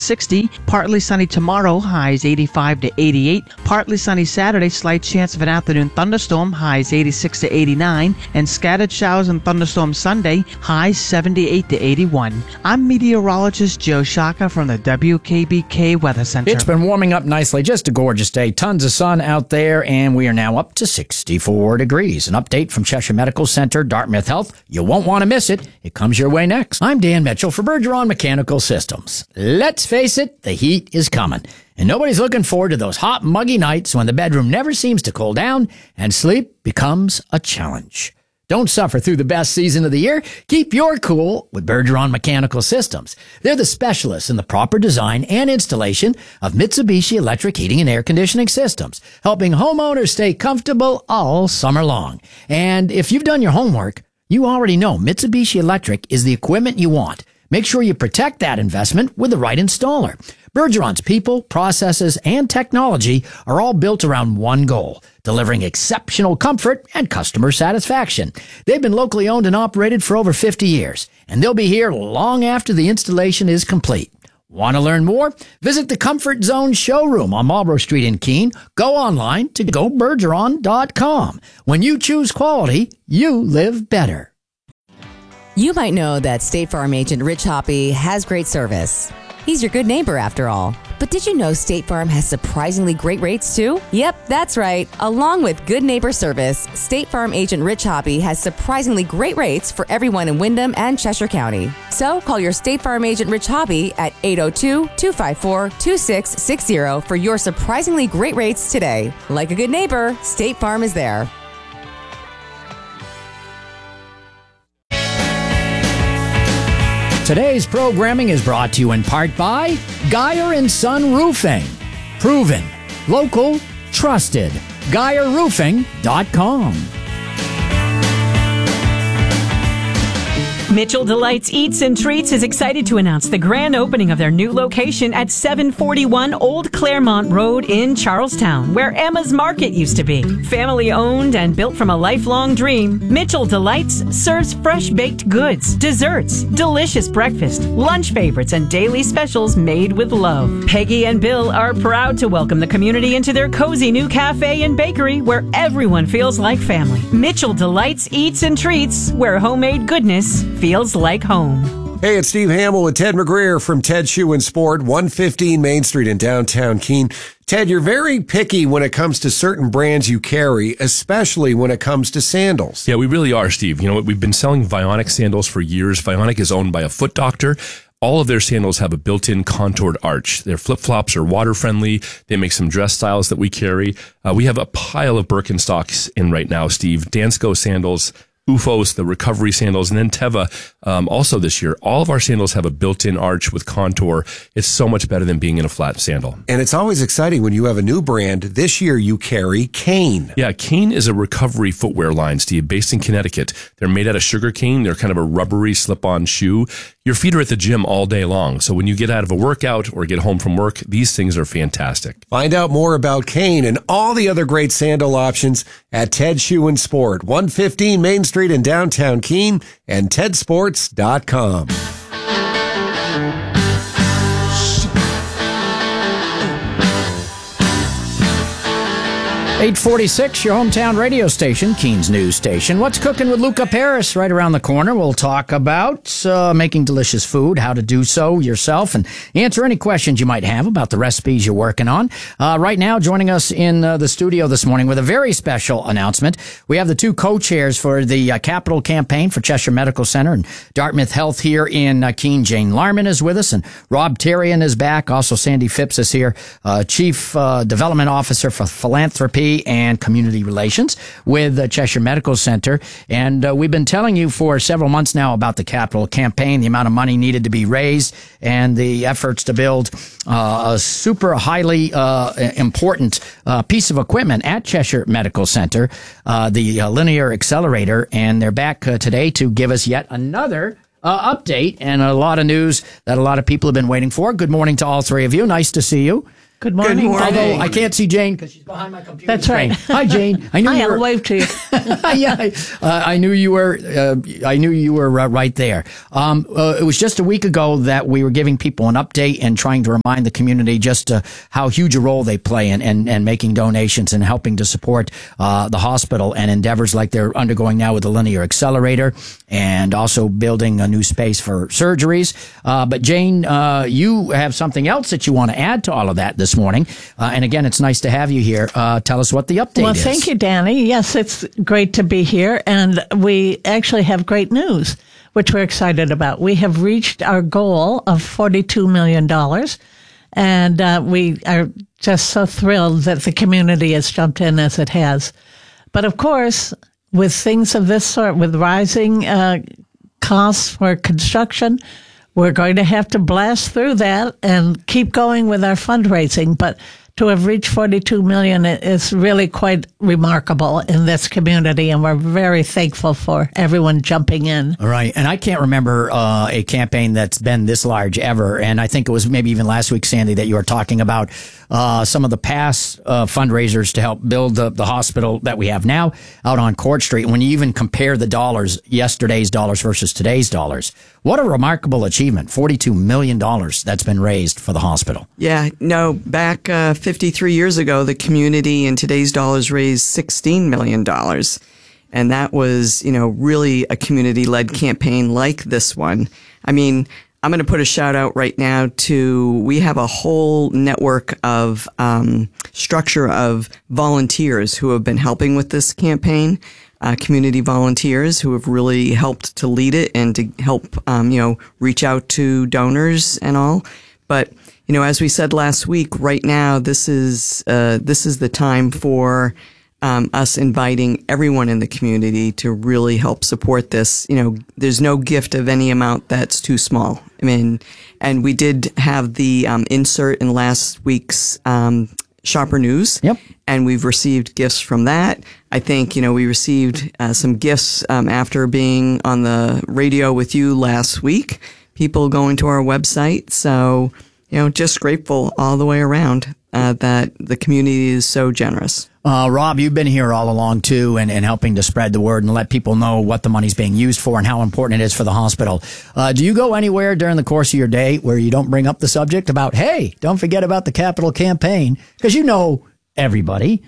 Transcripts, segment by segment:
60. Partly sunny tomorrow, highs 85 to 88. Partly sunny Saturday, slight chance of an afternoon thunderstorm, highs 86 to 89. And scattered showers and thunderstorms Sunday, highs 78 to 81. I'm meteorologist Joe Shaka from the WKBK Weather Center. It's been warming up nicely. Just a gorgeous day. Tons of sun out there, and we are now up to 64 degrees. An update from Cheshire Medical Center, Dartmouth Health. You won't want to miss it. It comes your way next. I'm Dan Mitchell for Bergeron Mechanical Systems. Let's face it, the heat is coming. And nobody's looking forward to those hot, muggy nights when the bedroom never seems to cool down and sleep becomes a challenge. Don't suffer through the best season of the year. Keep your cool with Bergeron Mechanical Systems. They're the specialists in the proper design and installation of Mitsubishi electric heating and air conditioning systems, helping homeowners stay comfortable all summer long. And if you've done your homework, you already know Mitsubishi Electric is the equipment you want. Make sure you protect that investment with the right installer. Bergeron's people, processes, and technology are all built around one goal, delivering exceptional comfort and customer satisfaction. They've been locally owned and operated for over 50 years, and they'll be here long after the installation is complete. Want to learn more? Visit the Comfort Zone showroom on Marlborough Street in Keene. Go online to gobergeron.com. When you choose quality, you live better. You might know that State Farm agent Rich Hoppy has great service. He's your good neighbor after all. But did you know State Farm has surprisingly great rates too? Yep, that's right. Along with good neighbor service, State Farm agent Rich Hoppy has surprisingly great rates for everyone in Windham and Cheshire County. So call your State Farm agent Rich Hoppy at 802-254-2660 for your surprisingly great rates today. Like a good neighbor, State Farm is there. Today's programming is brought to you in part by Geyer & Son Roofing. Proven, local, trusted. GeyerRoofing.com. Mitchell Delights Eats and Treats is excited to announce the grand opening of their new location at 741 Old Claremont Road in Charlestown, where Emma's Market used to be. Family owned and built from a lifelong dream, Mitchell Delights serves fresh baked goods, desserts, delicious breakfast, lunch favorites, and daily specials made with love. Peggy and Bill are proud to welcome the community into their cozy new cafe and bakery where everyone feels like family. Mitchell Delights Eats and Treats, where homemade goodness feels like home. Hey, it's Steve Hamill with Ted McGreer from Ted Shoe and Sport, 115 Main Street in downtown Keene. Ted, you're very picky when it comes to certain brands you carry, especially when it comes to sandals. Yeah, we really are, Steve. You know, we've been selling Vionic sandals for years. Vionic is owned by a foot doctor. All of their sandals have a built-in contoured arch. Their flip-flops are water-friendly. They make some dress styles that we carry. We have a pile of Birkenstocks in right now, Steve. Dansko sandals, Ufos, the recovery sandals, and then Teva also this year. All of our sandals have a built-in arch with contour. It's so much better than being in a flat sandal. And it's always exciting when you have a new brand. This year you carry Kane. Yeah, Kane is a recovery footwear line, Steve, based in Connecticut. They're made out of sugar cane. They're kind of a rubbery slip-on shoe. Your feet are at the gym all day long, so when you get out of a workout or get home from work, these things are fantastic. Find out more about Kane and all the other great sandal options at Ted Shoe and Sport, 115 Main Street in downtown Keene, and tedsports.com. 846, your hometown radio station, Keene's news station. What's cooking with Luca Paris right around the corner? We'll talk about making delicious food, how to do so yourself, and answer any questions you might have about the recipes you're working on. Right now, joining us in the studio this morning with a very special announcement, we have the two co-chairs for the capital campaign for Cheshire Medical Center and Dartmouth Health here in Keene. Jane Larman is with us, and Rob Therrien is back. Also, Sandy Phipps is here, Chief Development Officer for Philanthropy and Community Relations with the Cheshire Medical Center. And we've been telling you for several months now about the capital campaign, the amount of money needed to be raised, and the efforts to build a super highly important piece of equipment at Cheshire Medical Center, the Linear Accelerator. And they're back today to give us yet another update and a lot of news that a lot of people have been waiting for. Good morning to all three of you. Nice to see you. Good morning. Although I can't see Jane because she's behind my computer. That's right. Hi, Jane. I knew you were. I'll wave to you. Yeah, I knew you were. I knew you were right there. It was just a week ago that we were giving people an update and trying to remind the community just how huge a role they play in making donations and helping to support the hospital and endeavors like they're undergoing now with the linear accelerator and also building a new space for surgeries. But Jane, you have something else that you want to add to all of that this morning. And again, it's nice to have you here. Tell us what the update is. Well, thank you, Danny. Yes, it's great to be here. And we actually have great news, which we're excited about. We have reached our goal of $42 million. And we are just so thrilled that the community has jumped in as it has. But of course, with things of this sort, with rising costs for construction, we're going to have to blast through that and keep going with our fundraising. But to have reached $42 million is really quite remarkable in this community, and we're very thankful for everyone jumping in. All right. And I can't remember a campaign that's been this large ever. And I think it was maybe even last week, Sandy, that you were talking about some of the past fundraisers to help build the hospital that we have now out on Court Street. When you even compare the dollars, yesterday's dollars versus today's dollars, what a remarkable achievement. $42 million that's been raised for the hospital. Yeah, no, back 53 years ago, the community in today's dollars raised $16 million. And that was, really a community-led campaign like this one. I mean, I'm going to put a shout out right now we have a whole network of structure of volunteers who have been helping with this campaign. Community volunteers who have really helped to lead it and to help, reach out to donors and all. But, as we said last week, right now, this is the time for us inviting everyone in the community to really help support this. There's no gift of any amount that's too small. I mean, and we did have the insert in last week's Shopper News. Yep. And we've received gifts from that. I think, we received some gifts after being on the radio with you last week, people going to our website. So, just grateful all the way around that the community is so generous. Rob, you've been here all along, too, and helping to spread the word and let people know what the money's being used for and how important it is for the hospital. Do you go anywhere during the course of your day where you don't bring up the subject about, hey, don't forget about the capital campaign? Because everybody,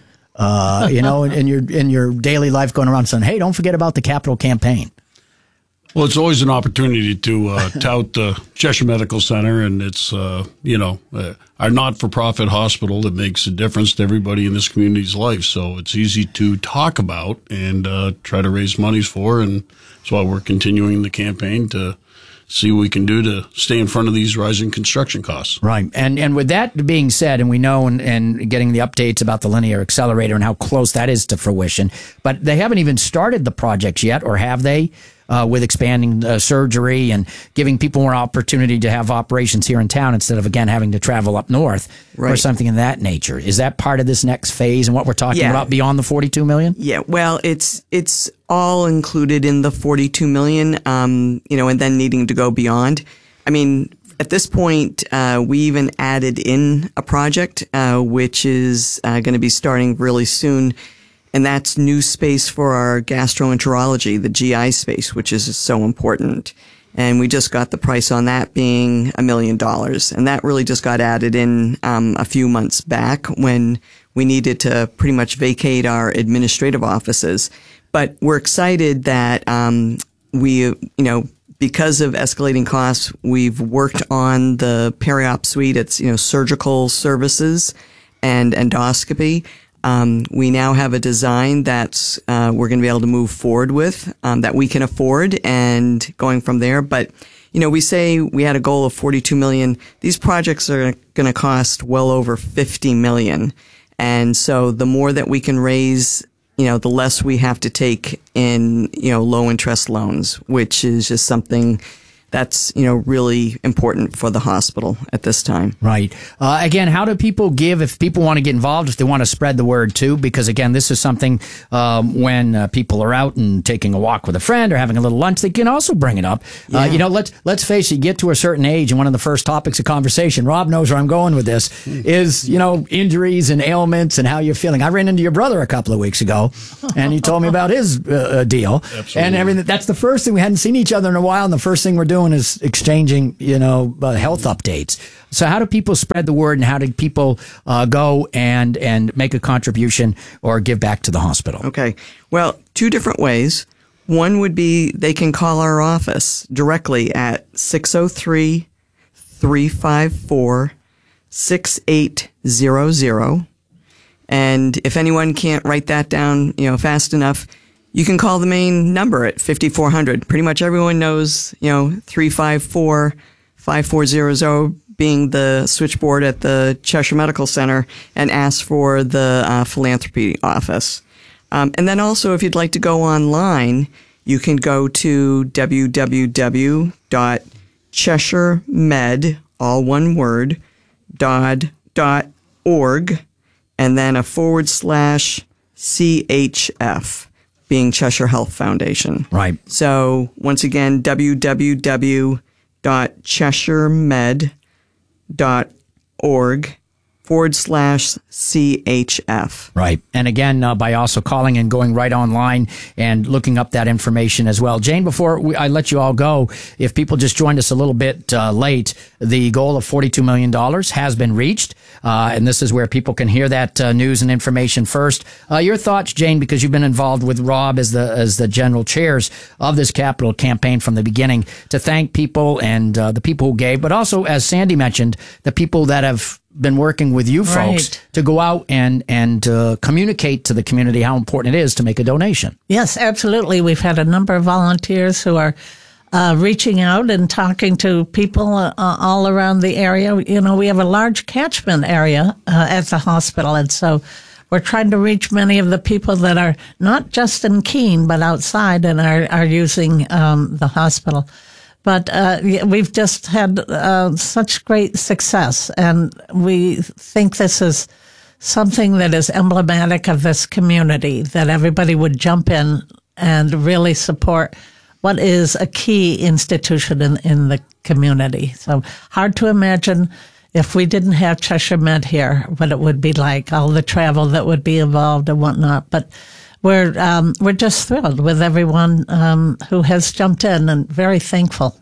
in your daily life going around saying, hey, don't forget about the capital campaign. Well, it's always an opportunity to tout the Cheshire Medical Center, and it's, our not-for-profit hospital that makes a difference to everybody in this community's life. So it's easy to talk about and try to raise monies for, and that's why we're continuing the campaign to see what we can do to stay in front of these rising construction costs. Right. And with that being said, and we know and getting the updates about the linear accelerator and how close that is to fruition, but they haven't even started the projects yet, or have they? With expanding surgery and giving people more opportunity to have operations here in town instead of, again, having to travel up north or something in that nature. Is that part of this next phase and what we're talking about beyond the $42 million? Yeah, well, it's all included in the $42 million, and then needing to go beyond. I mean, at this point, we even added in a project, which is going to be starting really soon. And that's new space for our gastroenterology, the GI space, which is so important. And we just got the price on that being $1 million. And that really just got added in a few months back when we needed to pretty much vacate our administrative offices. But we're excited that because of escalating costs, we've worked on the peri-op suite. It's, surgical services and endoscopy. We now have a design that's we're going to be able to move forward with that we can afford, and going from there. But we say we had a goal of $42 million. These projects are going to cost well over $50 million, and so the more that we can raise, the less we have to take in low interest loans, which is just something that's, really important for the hospital at this time. Right. Again, how do people give if people want to get involved, if they want to spread the word too? Because again, this is something when people are out and taking a walk with a friend or having a little lunch, they can also bring it up. Yeah. Let's face it, you get to a certain age and one of the first topics of conversation, Rob knows where I'm going with this, is, injuries and ailments and how you're feeling. I ran into your brother a couple of weeks ago and he told me about his deal. Absolutely. And everything. That's the first thing. We hadn't seen each other in a while, and the first thing we're doing is exchanging, health updates. So how do people spread the word, and how do people go and make a contribution or give back to the hospital? Okay. Well, two different ways. One would be they can call our office directly at 603-354-6800. And if anyone can't write that down, fast enough, you can call the main number at 5400. Pretty much everyone knows, 354-5400 being the switchboard at the Cheshire Medical Center, and ask for the philanthropy office. And then also, if you'd like to go online, you can go to www.cheshiremed, all one word, .org, and then a /CHF, being Cheshire Health Foundation. Right. So once again, www.cheshiremed.org /CHF. Right. And again, by also calling and going right online and looking up that information as well. Jane, before I let you all go, if people just joined us a little bit late, the goal of $42 million has been reached. And this is where people can hear that news and information first. Your thoughts, Jane, because you've been involved with Rob as the general chairs of this capital campaign from the beginning, to thank people and the people who gave, but also, as Sandy mentioned, the people that have been working with you folks to go out and communicate to the community how important it is to make a donation. Yes, absolutely. We've had a number of volunteers who are reaching out and talking to people all around the area. We have a large catchment area at the hospital, and so we're trying to reach many of the people that are not just in Keene, but outside and are using the hospital. But we've just had such great success, and we think this is something that is emblematic of this community, that everybody would jump in and really support what is a key institution in the community. So hard to imagine if we didn't have Cheshire Med here, what it would be like, all the travel that would be involved and whatnot. But we're just thrilled with everyone who has jumped in, and very thankful.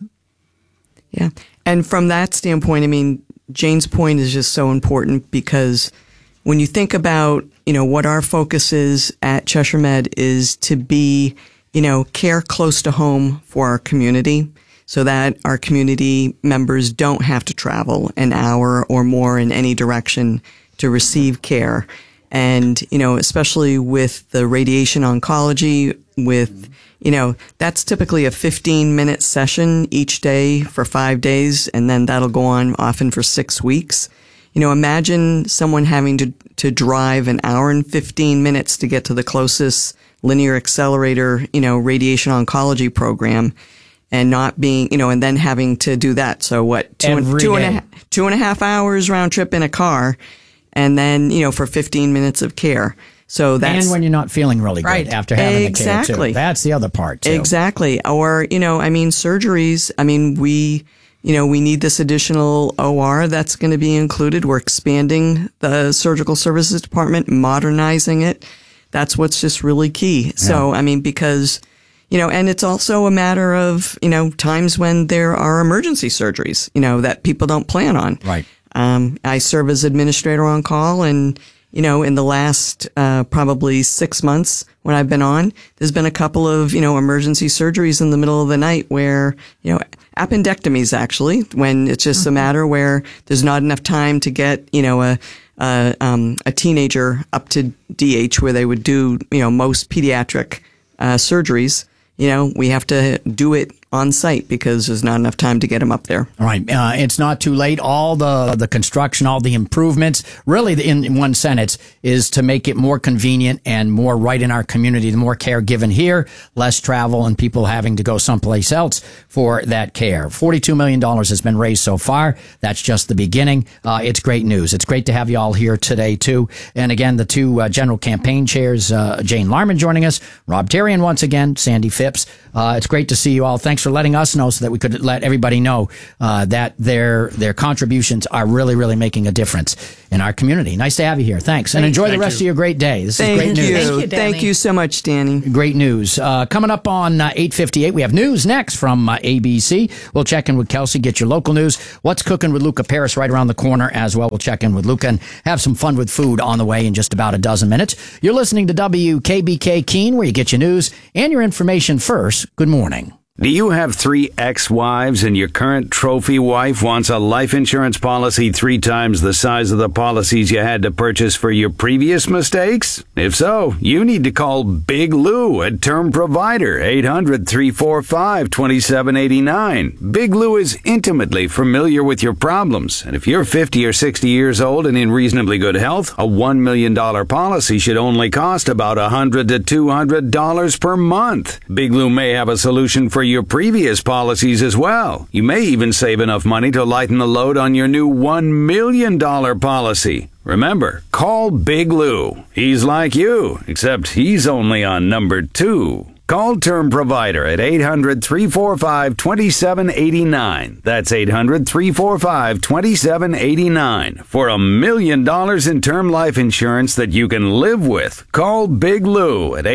Yeah. And from that standpoint, I mean, Jane's point is just so important, because when you think about, what our focus is at Cheshire Med is to be, care close to home for our community, so that our community members don't have to travel an hour or more in any direction to receive care. And, especially with the radiation oncology, with, that's typically a 15-minute session each day for 5 days, and then that'll go on often for 6 weeks. Imagine someone having to drive an hour and 15 minutes to get to the closest linear accelerator, radiation oncology program, and not being, and then having to do that. So what, two and a half hours round trip in a car, and then, for 15 minutes of care. So that's. And when you're not feeling really good after having the care too. That's the other part too. Exactly. Or, surgeries, we need this additional OR that's going to be included. We're expanding the surgical services department, modernizing it. That's what's just really key. Yeah. So, because, and it's also a matter of, times when there are emergency surgeries, that people don't plan on. Right. I serve as administrator on call, and, in the last, probably 6 months when I've been on, there's been a couple of, emergency surgeries in the middle of the night where, appendectomies actually, when it's just a matter where there's not enough time to get, a teenager up to DH where they would do, most pediatric, surgeries. We have to do it on site because there's not enough time to get them up there. All right. It's not too late. All the construction, all the improvements, really in one sentence, is to make it more convenient and more right in our community. The more care given here, less travel and people having to go someplace else for that care. $42 million has been raised so far. That's just the beginning. It's great news. It's great to have you all here today, too. And again, the two general campaign chairs, Jane Larman joining us, Rob Tarian once again, Sandy Phipps. It's great to see you all. Thanks for letting us know so that we could let everybody know that their contributions are really, really making a difference in our community. Nice to have you here. Thanks. And enjoy the rest of your great day. This is great news. Thank you. Thank you so much, Danny. Great news. Coming up on 8:58, we have news next from ABC. We'll check in with Kelsey, get your local news. What's cooking with Luca Paris right around the corner as well. We'll check in with Luca and have some fun with food on the way in just about a dozen minutes. You're listening to WKBK Keene, where you get your news and your information first. Good morning. Do you have 3 ex-wives and your current trophy wife wants a life insurance policy 3 times the size of the policies you had to purchase for your previous mistakes? If so, you need to call Big Lou at Term Provider, 800-345-2789. Big Lou is intimately familiar with your problems, and if you're 50 or 60 years old and in reasonably good health, a $1 million policy should only cost about $100 to $200 per month. Big Lou may have a solution for your previous policies as well. You may even save enough money to lighten the load on your new $1 million policy. Remember, call Big Lou. He's like you, except he's only on number 2. Call Term Provider at 800-345-2789. That's 800-345-2789 for $1 million in term life insurance that you can live with. Call Big Lou at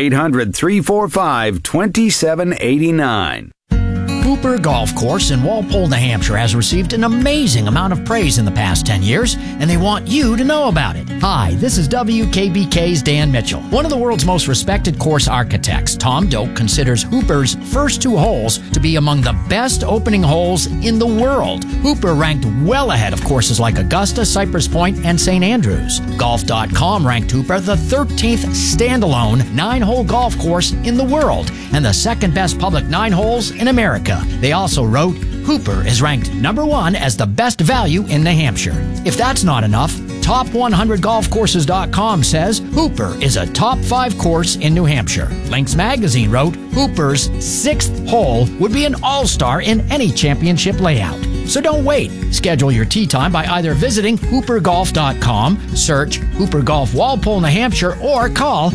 800-345-2789. Hooper Golf Course in Walpole, New Hampshire has received an amazing amount of praise in the past 10 years, and they want you to know about it. Hi, this is WKBK's Dan Mitchell. One of the world's most respected course architects, Tom Doak, considers Hooper's first 2 holes to be among the best opening holes in the world. Hooper ranked well ahead of courses like Augusta, Cypress Point, and St. Andrews. Golf.com ranked Hooper the 13th standalone 9-hole golf course in the world and the 2nd best public 9 holes in America. They also wrote, Hooper is ranked number 1 as the best value in New Hampshire. If that's not enough, Top100golfcourses.com says Hooper is a top 5 course in New Hampshire. Links Magazine wrote, Hooper's 6th hole would be an all-star in any championship layout. So don't wait. Schedule your tee time by either visiting hoopergolf.com, search Hooper Golf Walpole, New Hampshire, or call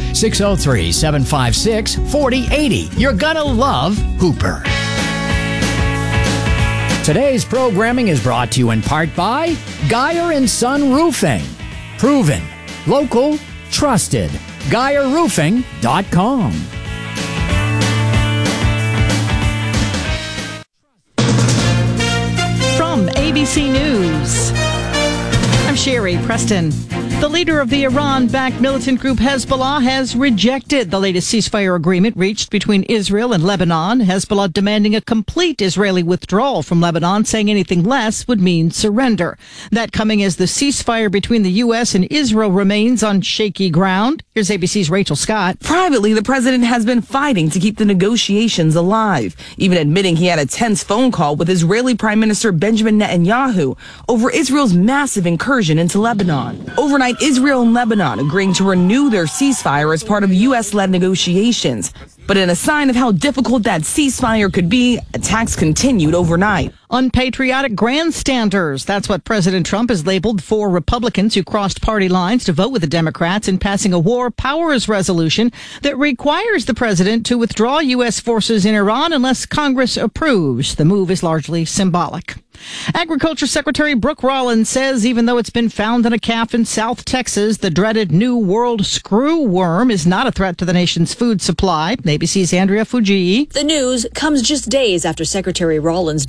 603-756-4080. You're gonna love Hooper. Today's programming is brought to you in part by Geyer & Son Roofing. Proven, local, trusted. GeyerRoofing.com. From ABC News, I'm Sherry Preston. The leader of the Iran-backed militant group Hezbollah has rejected the latest ceasefire agreement reached between Israel and Lebanon. Hezbollah demanding a complete Israeli withdrawal from Lebanon, saying anything less would mean surrender. That coming as the ceasefire between the U.S. and Israel remains on shaky ground. Here's ABC's Rachel Scott. Privately, the president has been fighting to keep the negotiations alive, even admitting he had a tense phone call with Israeli Prime Minister Benjamin Netanyahu over Israel's massive incursion into Lebanon. Overnight, Israel and Lebanon agreeing to renew their ceasefire as part of U.S.-led negotiations. But in a sign of how difficult that ceasefire could be, attacks continued overnight. Unpatriotic grandstanders. That's what President Trump has labeled 4 Republicans who crossed party lines to vote with the Democrats in passing a war powers resolution that requires the president to withdraw U.S. forces in Iran unless Congress approves. The move is largely symbolic. Agriculture Secretary Brooke Rollins says even though it's been found in a calf in South Texas, the dreaded New World screw worm is not a threat to the nation's food supply. ABC's Andrea Fujii. The news comes just days after Secretary Rollins dismissed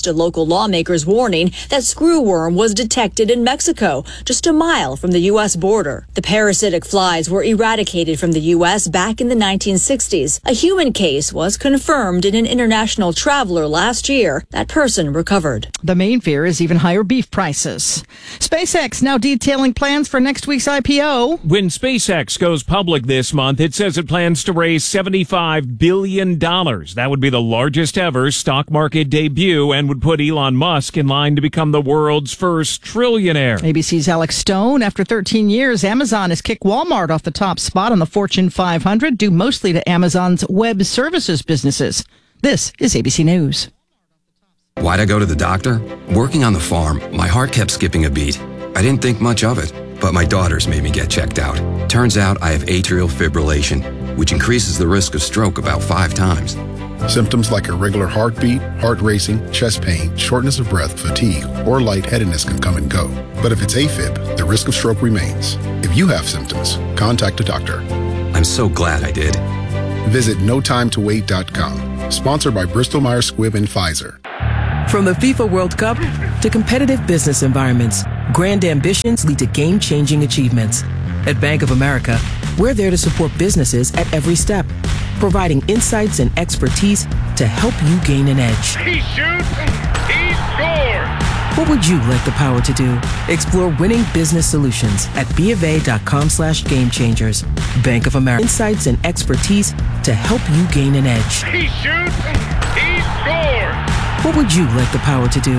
missed a local lawmaker's warning that screwworm was detected in Mexico, just a mile from the U.S. border. The parasitic flies were eradicated from the U.S. back in the 1960s. A human case was confirmed in an international traveler last year. That person recovered. The main fear is even higher beef prices. SpaceX now detailing plans for next week's IPO. When SpaceX goes public this month, it says it plans to raise $75 billion. That would be the largest ever stock market debut and would put Elon Musk in line to become the world's first trillionaire. ABC's Alex Stone. After 13 years, Amazon has kicked Walmart off the top spot on the Fortune 500, due mostly to Amazon's web services businesses. This is ABC News. Why'd I go to the doctor? Working on the farm, my heart kept skipping a beat. I didn't think much of it, but my daughters made me get checked out. Turns out I have atrial fibrillation, which increases the risk of stroke about 5 times. Symptoms like irregular heartbeat, heart racing, chest pain, shortness of breath, fatigue, or lightheadedness can come and go. But if it's AFib, the risk of stroke remains. If you have symptoms, contact a doctor. I'm so glad I did. Visit notimetowait.com. Sponsored by Bristol-Myers Squibb and Pfizer. From the FIFA World Cup to competitive business environments, grand ambitions lead to game-changing achievements. At Bank of America, we're there to support businesses at every step, providing insights and expertise to help you gain an edge. He shoots, he scores! What would you like the power to do? Explore winning business solutions at BofA.com/gamechangers. Bank of America. Insights and expertise to help you gain an edge. He shoots, he scores! What would you like the power to do?